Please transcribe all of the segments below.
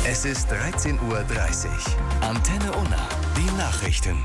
Es ist 13:30 Uhr. Antenne Unna, die Nachrichten.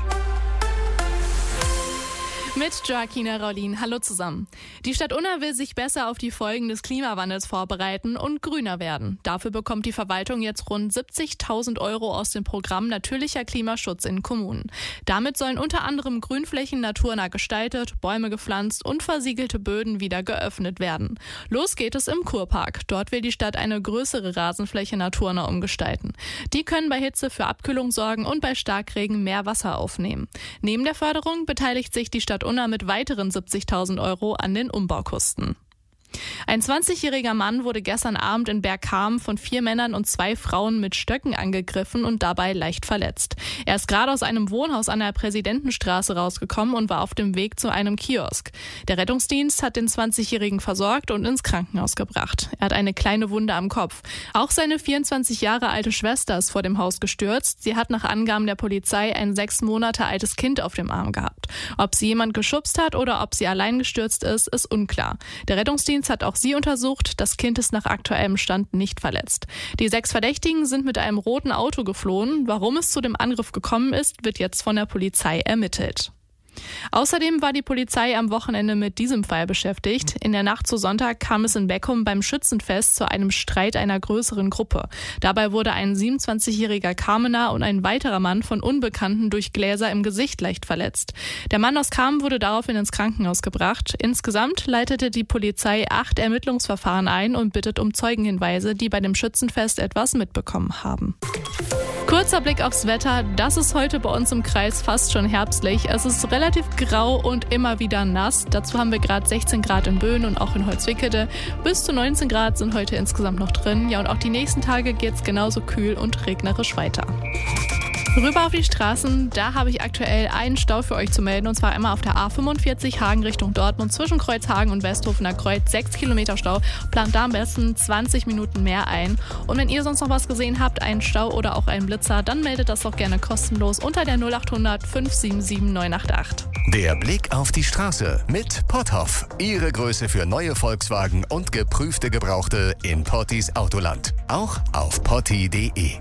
Mit Joaquina Raulin. Hallo zusammen. Die Stadt Unna will sich besser auf die Folgen des Klimawandels vorbereiten und grüner werden. Dafür bekommt die Verwaltung jetzt rund 70.000 Euro aus dem Programm Natürlicher Klimaschutz in Kommunen. Damit sollen unter anderem Grünflächen naturnah gestaltet, Bäume gepflanzt und versiegelte Böden wieder geöffnet werden. Los geht es im Kurpark. Dort will die Stadt eine größere Rasenfläche naturnah umgestalten. Die können bei Hitze für Abkühlung sorgen und bei Starkregen mehr Wasser aufnehmen. Neben der Förderung beteiligt sich die Stadt Unna mit weiteren 70.000 Euro an den Umbaukosten. Ein 20-jähriger Mann wurde gestern Abend in Bergkamen von 4 Männern und 2 Frauen mit Stöcken angegriffen und dabei leicht verletzt. Er ist gerade aus einem Wohnhaus an der Präsidentenstraße rausgekommen und war auf dem Weg zu einem Kiosk. Der Rettungsdienst hat den 20-jährigen versorgt und ins Krankenhaus gebracht. Er hat eine kleine Wunde am Kopf. Auch seine 24 Jahre alte Schwester ist vor dem Haus gestürzt. Sie hat nach Angaben der Polizei ein 6 Monate altes Kind auf dem Arm gehabt. Ob sie jemand geschubst hat oder ob sie allein gestürzt ist unklar. Der Rettungsdienst hat auch sie untersucht. Das Kind ist nach aktuellem Stand nicht verletzt. Die 6 Verdächtigen sind mit einem roten Auto geflohen. Warum es zu dem Angriff gekommen ist, wird jetzt von der Polizei ermittelt. Außerdem war die Polizei am Wochenende mit diesem Fall beschäftigt. In der Nacht zu Sonntag kam es in Beckum beim Schützenfest zu einem Streit einer größeren Gruppe. Dabei wurde ein 27-jähriger Kamener und ein weiterer Mann von Unbekannten durch Gläser im Gesicht leicht verletzt. Der Mann aus Kamen wurde daraufhin ins Krankenhaus gebracht. Insgesamt leitete die Polizei 8 Ermittlungsverfahren ein und bittet um Zeugenhinweise, die bei dem Schützenfest etwas mitbekommen haben. Kurzer Blick aufs Wetter. Das ist heute bei uns im Kreis fast schon herbstlich. Es ist relativ grau und immer wieder nass. Dazu haben wir gerade 16 Grad in Böen und auch in Holzwickede. Bis zu 19 Grad sind heute insgesamt noch drin. Ja, und auch die nächsten Tage geht es genauso kühl und regnerisch weiter. Rüber auf die Straßen, da habe ich aktuell einen Stau für euch zu melden, und zwar einmal auf der A45 Hagen Richtung Dortmund zwischen Kreuzhagen und Westhofener Kreuz, 6 Kilometer Stau, plant da am besten 20 Minuten mehr ein. Und wenn ihr sonst noch was gesehen habt, einen Stau oder auch einen Blitzer, dann meldet das doch gerne kostenlos unter der 0800 577 988. Der Blick auf die Straße mit Potthoff. Ihre Größe für neue Volkswagen und geprüfte Gebrauchte in Pottis Autoland. Auch auf potti.de.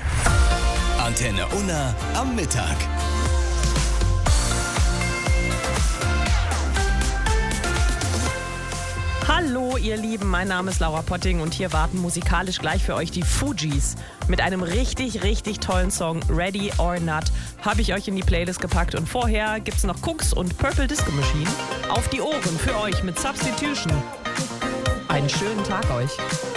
Antenne Unna am Mittag. Hallo ihr Lieben, mein Name ist Laura Potting und hier warten musikalisch gleich für euch die Fugees. Mit einem richtig, richtig tollen Song Ready or Not habe ich euch in die Playlist gepackt und vorher gibt's noch Cooks und Purple Disco Machine auf die Ohren für euch mit Substitution. Einen schönen Tag euch.